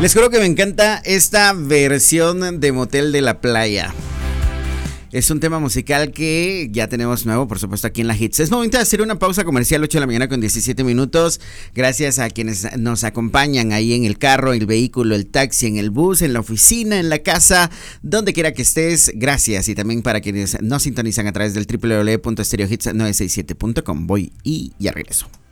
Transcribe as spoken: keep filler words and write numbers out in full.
Les juro que me encanta esta versión de Motel de la Playa. Es un tema musical que ya tenemos nuevo, por supuesto, aquí en la Hits. Es momento de hacer una pausa comercial, ocho de la mañana con diecisiete minutos. Gracias a quienes nos acompañan ahí en el carro, el vehículo, el taxi, en el bus, en la oficina, en la casa, donde quiera que estés. Gracias. Y también para quienes nos sintonizan a través del doble u doble u doble u punto stereo hits novecientos sesenta y siete punto com. Voy y ya regreso.